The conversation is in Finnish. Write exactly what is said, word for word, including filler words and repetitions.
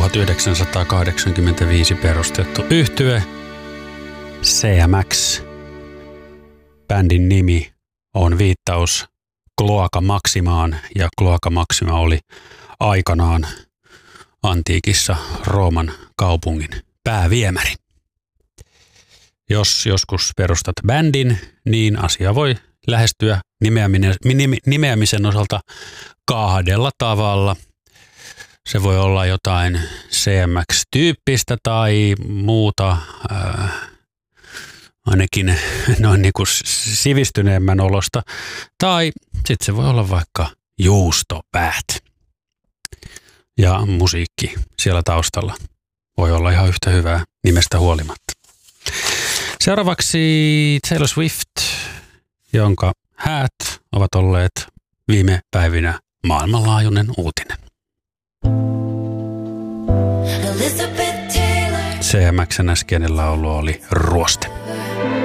tuhatyhdeksänsataakahdeksankymmentäviisi perustettu yhtye C M X. Bändin nimi on viittaus Cloaca Maximaan, ja Cloaca Maxima oli aikanaan antiikissa Rooman kaupungin pääviemäri. Jos joskus perustat bändin, niin asia voi lähestyä nimeämisen osalta kahdella tavalla. Se voi olla jotain C M X-tyyppistä tai muuta, äh, ainakin noin niin kuin sivistyneemmän olosta. Tai sitten se voi olla vaikka juustopäät. Ja musiikki siellä taustalla voi olla ihan yhtä hyvää nimestä huolimatta. Seuraavaksi Taylor Swift, jonka häät ovat olleet viime päivinä maailmanlaajuinen uutinen. C M X:n äskeinen laulu oli Ruoste.